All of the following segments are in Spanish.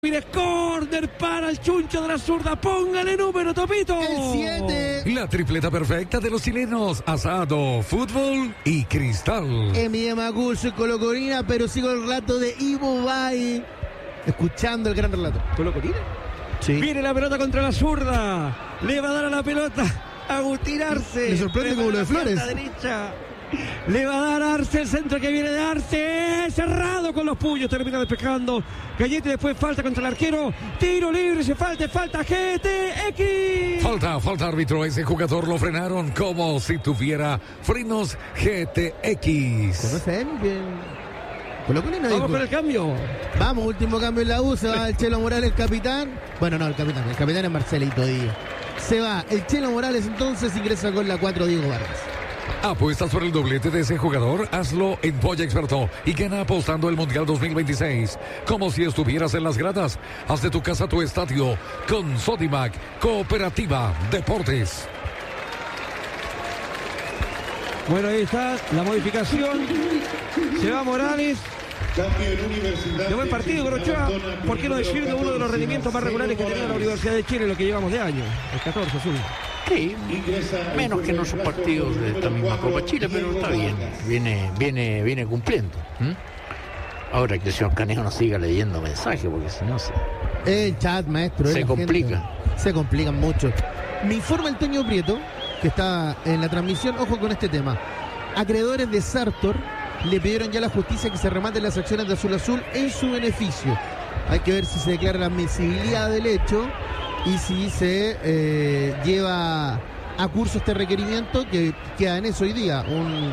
Mire, córner para el chuncho de la zurda. Póngale número, Topito. El 7. La tripleta perfecta de los chilenos: asado, fútbol y cristal. Emi Magul, soy colocorina, pero sigo el relato de Ivo Bay. Escuchando el gran relato. ¿Colocorina? Sí. Viene la pelota contra la zurda. Le va a dar a la pelota a Agustín Arce. Le sorprende como lo de Flores. A la derecha. Le va a dar Arce, el centro que viene de Arce, cerrado con los puños, termina despejando Gallete, después falta contra el arquero, tiro libre, se falta GTX. Falta árbitro, ese jugador lo frenaron como si tuviera frenos GTX. ¿Conocen? Colocorina. Vamos con el cambio. Vamos, último cambio en la U, se va el Chelo Morales, capitán. Bueno, no, el capitán es Marcelito Díaz. Se va el Chelo Morales, entonces ingresa con la 4 Diego Vargas. ¿Apuestas por el doblete de ese jugador? Hazlo en Polla Experto y gana apostando el Mundial 2026. Como si estuvieras en las gradas. Haz de tu casa tu estadio con Sodimac Cooperativa Deportes. Bueno, ahí está la modificación. Se va Morales. De buen partido con Ochoa. ¿Por qué no decir de uno de los rendimientos más regulares que tenía la Universidad de Chile, lo que llevamos de año? El 14 azul. Sí, menos que en otros partidos de esta misma Copa Chile, pero está bien, viene cumpliendo. Ahora que el señor Canejo no siga leyendo mensajes, porque si no el chat, maestro, se complica. Se complican mucho. Me informa el Toño Prieto, que está en la transmisión, ojo con este tema. Acreedores de Sartor le pidieron ya a la justicia que se rematen las acciones de Azul Azul en su beneficio. Hay que ver si se declara la admisibilidad del hecho y si se lleva a curso este requerimiento, que queda en eso hoy día,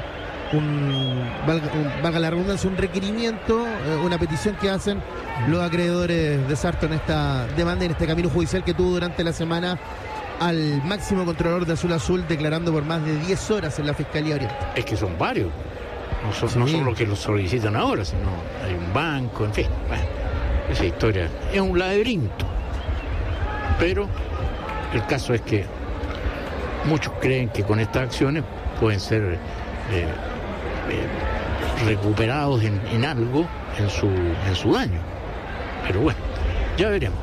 valga la redundancia, un requerimiento, una petición que hacen los acreedores de Sartor en esta demanda, en este camino judicial que tuvo durante la semana al máximo controlador de Azul Azul, declarando por más de 10 horas en la Fiscalía Oriente. Es que son varios, no son los que los solicitan ahora, sino hay un banco, en fin, bueno, esa historia es un laberinto. Pero el caso es que muchos creen que con estas acciones pueden ser recuperados en algo, en su daño. Pero bueno, ya veremos.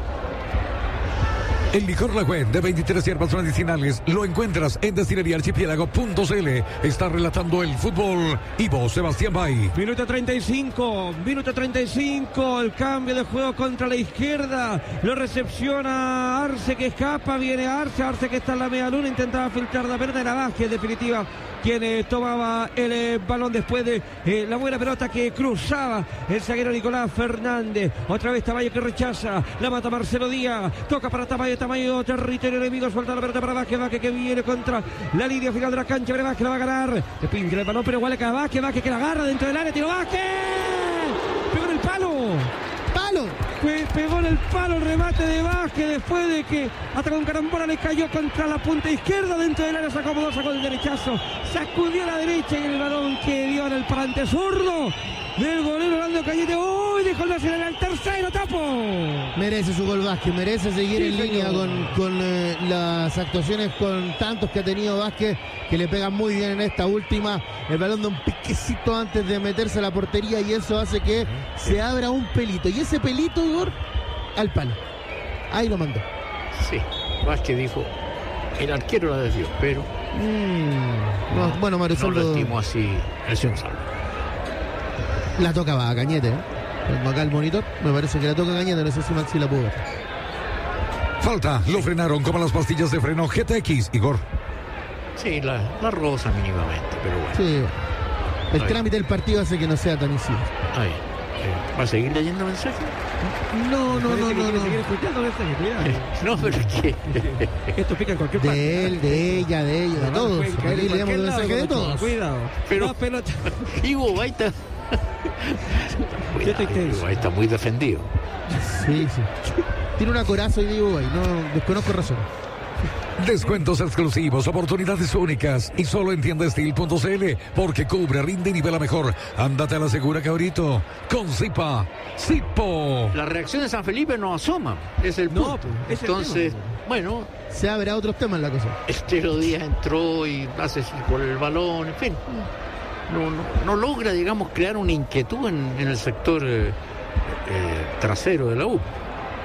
El licor La Güen de 23 hierbas medicinales lo encuentras en destileriaarchipiélago.cl. Está relatando el fútbol Ivo Sebastián Bay. Minuto 35, el cambio de juego contra la izquierda, lo recepciona Arce, que escapa, viene Arce que está en la media luna, intentaba filtrar la pelota, era Vázquez, en definitiva, quien tomaba el balón después de la buena pelota que cruzaba el zaguero Nicolás Fernández. Otra vez Tamayo, que rechaza, la mata Marcelo Díaz, toca para Tamayo, territorio enemigo, suelta la pelota para Vázquez que viene contra la línea final de la cancha, Vázquez la va a ganar, se pincha el balón, pero igual le cae a Vázquez que la agarra dentro del área, tiro Vázquez, pegó en el palo, pegó en el palo el remate de Vázquez, después de que hasta con carambola le cayó contra la punta izquierda, dentro del área sacó el derechazo, sacudió a la derecha y el balón que dio en el parante zurdo del golero Orlando Cañete. ¡Uy! Dejó el nacional al tercero, tapo. Merece su gol Vázquez, merece seguir en línea con las actuaciones, con tantos que ha tenido Vázquez, que le pegan muy bien en esta última. El balón da un piquecito antes de meterse a la portería y eso hace que se abra un pelito. Y ese pelito, Igor, al palo. Ahí lo mandó. Sí, Vázquez dijo, el arquero la desvió, pero bueno, Mario Salvo, no lo estimó así el señor Salvo. La tocaba a Cañete, Tengo acá el monitor, me parece que la toca a Cañete, no sé si Maxi la pudo ver. Falta, lo frenaron como las pastillas de freno GTX, Igor. Sí, la rosa mínimamente, pero bueno. Sí, el trámite del partido hace que no sea tan incisivo. ¿Va a seguir leyendo mensajes? No. Seguir escuchando mensajes, cuidado. No, pero es que esto pica en cualquier parte. De él, de ella, de ellos, de todos. Aquí leemos el mensaje de todos. Cuidado. Pero la pelota. Ivo Baita. Ivo está muy defendido. Sí. Tiene una coraza y digo, no desconozco razón. Descuentos exclusivos, oportunidades únicas y solo en tiendastil.cl, porque cubre, rinde y nivela mejor. Ándate a la segura, cabrito, con Zipa. La reacción de San Felipe no asoma, es el punto. Entonces, bueno, se abre a otros temas la cosa. Estero Díaz entró y hace por el balón, en fin. No logra, digamos, crear una inquietud en el sector trasero de la U.